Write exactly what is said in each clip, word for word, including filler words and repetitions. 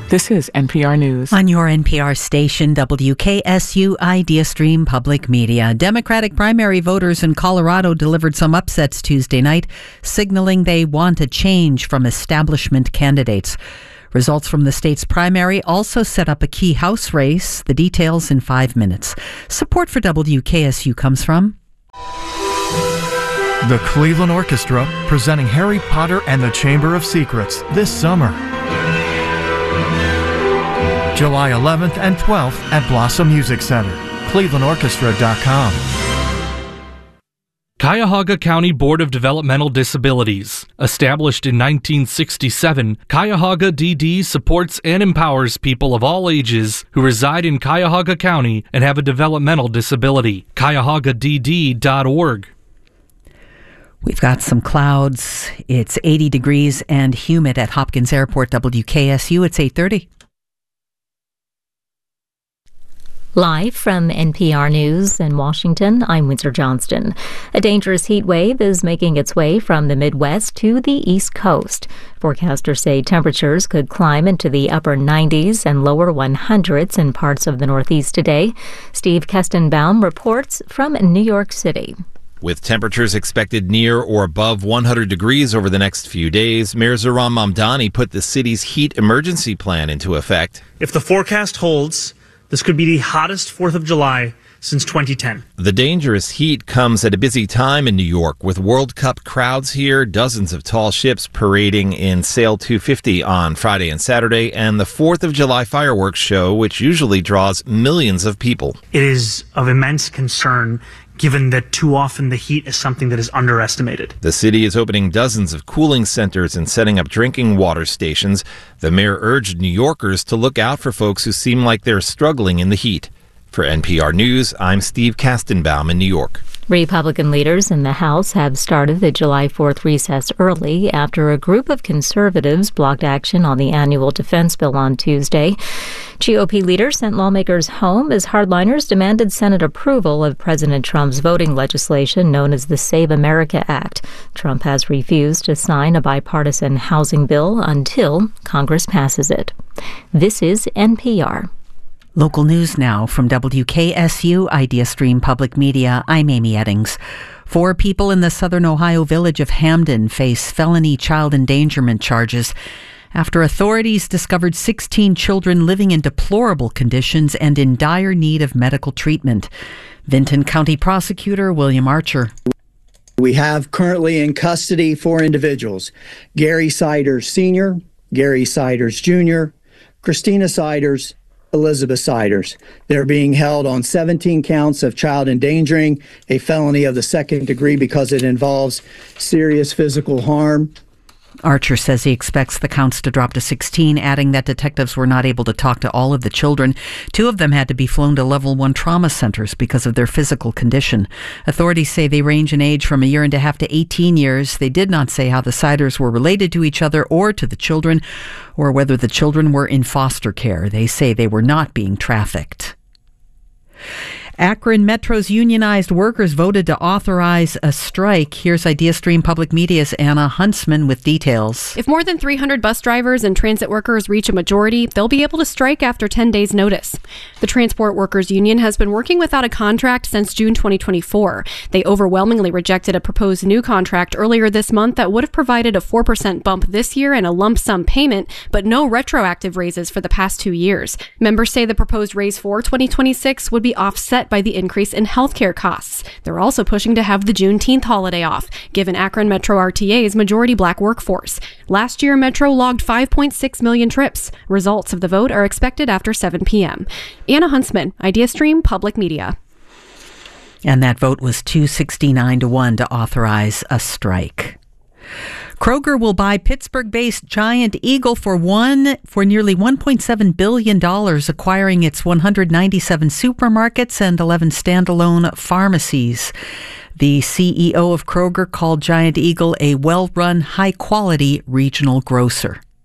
This is N P R News. On your N P R station, W K S U Idea Stream Public Media. Democratic primary voters in Colorado delivered some upsets Tuesday night, signaling they want a change from establishment candidates. Results from the state's primary also set up a key House race. The details in five minutes. Support for W K S U comes from the Cleveland Orchestra, presenting Harry Potter and the Chamber of Secrets this summer. July eleventh and twelfth at Blossom Music Center. Cleveland Orchestra dot com. Cuyahoga County Board of Developmental Disabilities. Established in nineteen sixty-seven, Cuyahoga D D supports and empowers people of all ages who reside in Cuyahoga County and have a developmental disability. Cuyahoga D D dot org. We've got some clouds. It's eighty degrees and humid at Hopkins Airport. W K S U, it's eight thirty. Live from N P R News in Washington, I'm Windsor Johnston. A dangerous heat wave is making its way from the Midwest to the East Coast. Forecasters say temperatures could climb into the upper nineties and lower hundreds in parts of the Northeast today. Steve Kestenbaum reports from New York City. With temperatures expected near or above one hundred degrees over the next few days, Mayor Zohran Mamdani put the city's heat emergency plan into effect. If the forecast holds, this could be the hottest fourth of July since twenty ten. The dangerous heat comes at a busy time in New York with World Cup crowds here, dozens of tall ships parading in Sail two fifty on Friday and Saturday, and the fourth of July fireworks show, which usually draws millions of people. It is of immense concern, given that too often the heat is something that is underestimated. The city is opening dozens of cooling centers and setting up drinking water stations. The mayor urged New Yorkers to look out for folks who seem like they're struggling in the heat. For N P R News, I'm Steve Kestenbaum in New York. Republican leaders in the House have started the July fourth recess early after a group of conservatives blocked action on the annual defense bill on Tuesday. G O P leaders sent lawmakers home as hardliners demanded Senate approval of President Trump's voting legislation known as the Save America Act. Trump has refused to sign a bipartisan housing bill until Congress passes it. This is N P R. Local news now from W K S U Idea Stream Public Media. I'm Amy Eddings. Four people in the southern Ohio village of Hamden face felony child endangerment charges after authorities discovered sixteen children living in deplorable conditions and in dire need of medical treatment. Vinton County Prosecutor William Archer. We have currently in custody four individuals: Gary Siders Senior, Gary Siders Junior, Christina Siders, Elizabeth Siders. They're being held on seventeen counts of child endangering, a felony of the second degree because it involves serious physical harm. Archer says he expects the counts to drop to sixteen, adding that detectives were not able to talk to all of the children. Two of them had to be flown to level one trauma centers because of their physical condition. Authorities say they range in age from a year and a half to eighteen years. They did not say how the Siders were related to each other or to the children, or whether the children were in foster care. They say they were not being trafficked. Akron Metro's unionized workers voted to authorize a strike. Here's Idea Stream Public Media's Anna Huntsman with details. If more than three hundred bus drivers and transit workers reach a majority, they'll be able to strike after ten days' notice. The Transport Workers Union has been working without a contract since June twenty twenty-four. They overwhelmingly rejected a proposed new contract earlier this month that would have provided a four percent bump this year and a lump sum payment, but no retroactive raises for the past two years. Members say the proposed raise for twenty twenty-six would be offset by the increase in healthcare costs. They're also pushing to have the Juneteenth holiday off, given Akron Metro R T A's majority black workforce. Last year, Metro logged five point six million trips. Results of the vote are expected after seven p.m. Anna Huntsman, Idea Stream Public Media. And that vote was two sixty-nine to one to authorize a strike. Kroger will buy Pittsburgh-based Giant Eagle for one for nearly one point seven billion dollars, acquiring its one hundred ninety-seven supermarkets and eleven standalone pharmacies. The C E O of Kroger called Giant Eagle a well-run, high-quality regional grocer.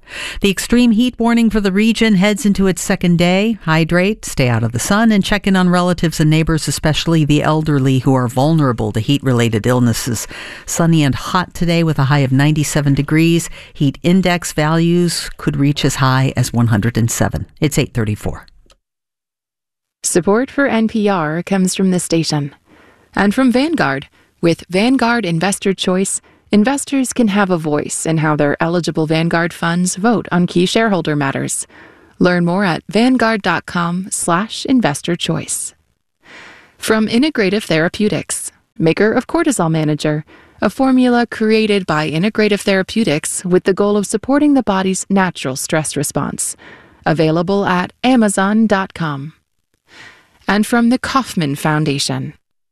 The extreme heat warning for the region heads into its second day. Hydrate, stay out of the sun, and check in on relatives and neighbors, especially the elderly who are vulnerable to heat-related illnesses. Sunny and hot today with a high of ninety-seven degrees. Heat index values could reach as high as one hundred seven. It's eight thirty-four. Support for N P R comes from the station and from Vanguard. With Vanguard Investor Choice, investors can have a voice in how their eligible Vanguard funds vote on key shareholder matters. Learn more at vanguard.com slash investor choice. From Integrative Therapeutics, maker of Cortisol Manager, a formula created by Integrative Therapeutics with the goal of supporting the body's natural stress response. Available at amazon dot com. And from the Kauffman Foundation.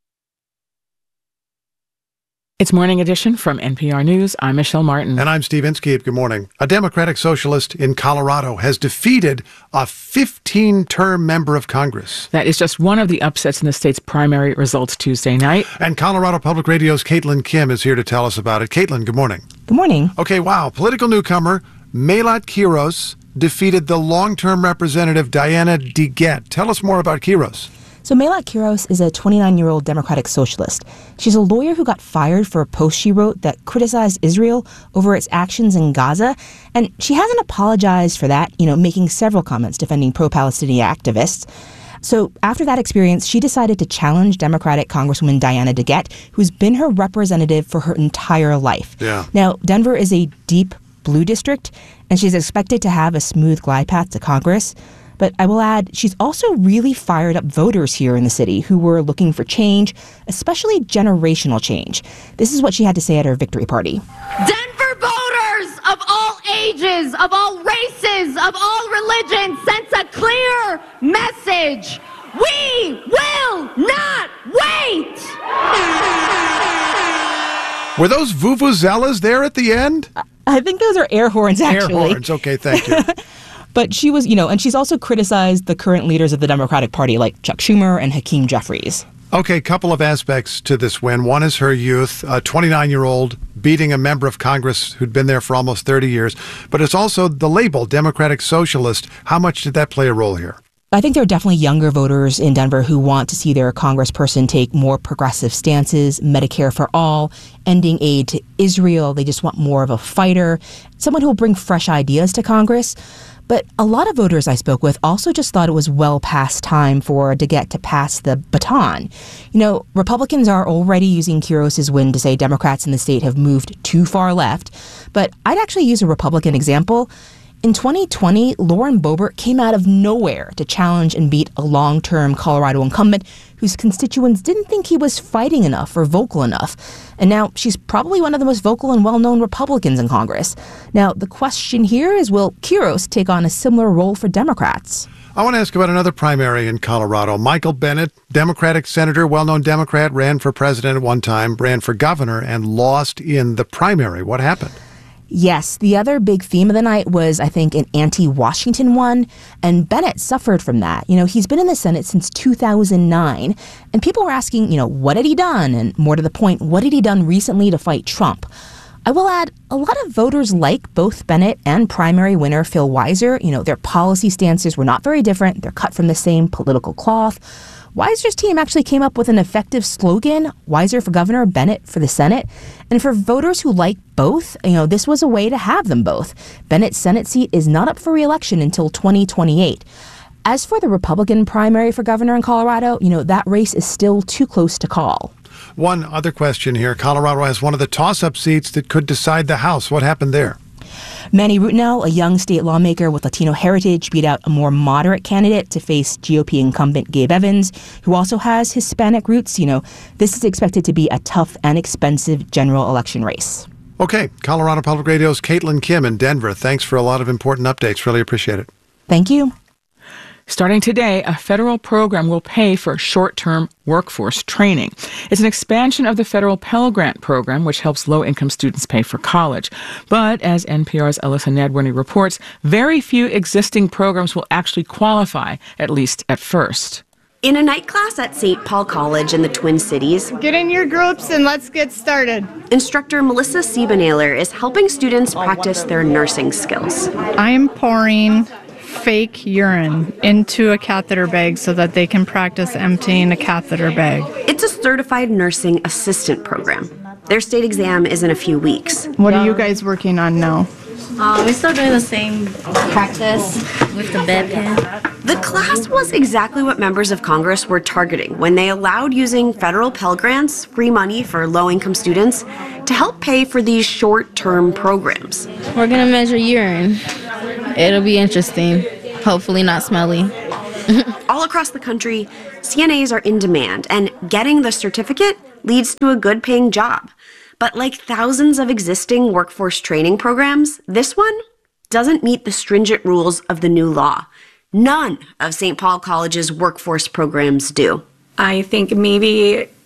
It's Morning Edition from N P R News. I'm Michelle Martin. And I'm Steve Inskeep. Good morning. A Democratic socialist in Colorado has defeated a fifteen-term member of Congress. That is just one of the upsets in the state's primary results Tuesday night. And Colorado Public Radio's Caitlin Kim is here to tell us about it. Caitlin, good morning. Good morning. Okay, wow. Political newcomer Melat Quiros defeated the long-term representative Diana DeGette. Tell us more about Quiros. So Melat Quiros is a twenty-nine-year-old Democratic socialist. She's a lawyer who got fired for a post she wrote that criticized Israel over its actions in Gaza. And she hasn't apologized for that, you know, making several comments defending pro-Palestinian activists. So after that experience, she decided to challenge Democratic Congresswoman Diana DeGette, who's been her representative for her entire life. Yeah. Now, Denver is a deep blue district, and she's expected to have a smooth glide path to Congress. But I will add, she's also really fired up voters here in the city who were looking for change, especially generational change. This is what she had to say at her victory party. Denver voters of all ages, of all races, of all religions sense a clear message. We will not wait! Were those vuvuzelas there at the end? I think those are air horns, actually. Air horns, okay, thank you. But she was, you know, and she's also criticized the current leaders of the Democratic Party, like Chuck Schumer and Hakeem Jeffries. Okay, couple of aspects to this win. One is her youth, a twenty-nine-year-old beating a member of Congress who'd been there for almost thirty years. But it's also the label, Democratic Socialist. How much did that play a role here? I think there are definitely younger voters in Denver who want to see their congressperson take more progressive stances, Medicare for all, ending aid to Israel. They just want more of a fighter, someone who will bring fresh ideas to Congress. But a lot of voters I spoke with also just thought it was well past time for DeGette to pass the baton. You know, Republicans are already using Quiros' win to say Democrats in the state have moved too far left. But I'd actually use a Republican example. In twenty twenty, Lauren Boebert came out of nowhere to challenge and beat a long-term Colorado incumbent whose constituents didn't think he was fighting enough or vocal enough. And now she's probably one of the most vocal and well-known Republicans in Congress. Now, the question here is, will Quiros take on a similar role for Democrats? I want to ask about another primary in Colorado. Michael Bennet, Democratic senator, well-known Democrat, ran for president at one time, ran for governor, and lost in the primary. What happened? Yes, the other big theme of the night was, I think, an anti-Washington one, and Bennet suffered from that. You know, he's been in the Senate since two thousand nine, and people were asking, you know, what had he done? And more to the point, what had he done recently to fight Trump? I will add, a lot of voters like both Bennet and primary winner Phil Weiser. You know, their policy stances were not very different. They're cut from the same political cloth. Weiser's team actually came up with an effective slogan, Weiser for governor, Bennet for the Senate. And for voters who like both, you know, this was a way to have them both. Bennett's Senate seat is not up for re-election until twenty twenty-eight. As for the Republican primary for governor in Colorado, you know, that race is still too close to call. One other question here. Colorado has one of the toss-up seats that could decide the House. What happened there? Manny Rutinel, a young state lawmaker with Latino heritage, beat out a more moderate candidate to face G O P incumbent Gabe Evans, who also has Hispanic roots. You know, this is expected to be a tough and expensive general election race. Okay, Colorado Public Radio's Caitlin Kim in Denver. Thanks for a lot of important updates. Really appreciate it. Thank you. Starting today, a federal program will pay for short-term workforce training. It's an expansion of the federal Pell Grant program, which helps low-income students pay for college. But as N P R's Alyssa Nadworny reports, very few existing programs will actually qualify, at least at first. In a night class at Saint Paul College in the Twin Cities, get in your groups and let's get started. Instructor Melissa Siebenailer is helping students practice their nursing skills. I'm pouring fake urine into a catheter bag so that they can practice emptying a catheter bag. It's a certified nursing assistant program. Their state exam is in a few weeks. What are you guys working on now? Um, we're still doing the same practice with the bedpan. The class was exactly what members of Congress were targeting when they allowed using federal Pell Grants, free money for low-income students, to help pay for these short-term programs. We're going to measure urine. It'll be interesting. Hopefully not smelly. All across the country, C N As are in demand, and getting the certificate leads to a good-paying job. But like thousands of existing workforce training programs, this one doesn't meet the stringent rules of the new law. None of Saint Paul College's workforce programs do. I think maybe